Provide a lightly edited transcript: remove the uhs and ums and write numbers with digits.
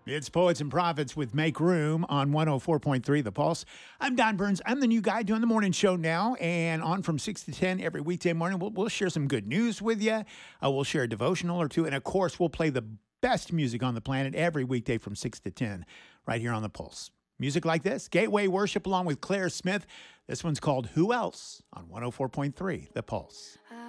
It's Poets and Prophets with Make Room on 104.3 The Pulse. I'm Don Burns. I'm the new guy doing the morning show now, and on from 6 to 10 every weekday morning. We'll share some good news with you. We'll share a devotional or two, and of course, we'll play the best music on the planet every weekday from 6 to 10 right here on The Pulse. Music like this, Gateway Worship along with Claire Smith. This one's called Who Else on 104.3 The Pulse.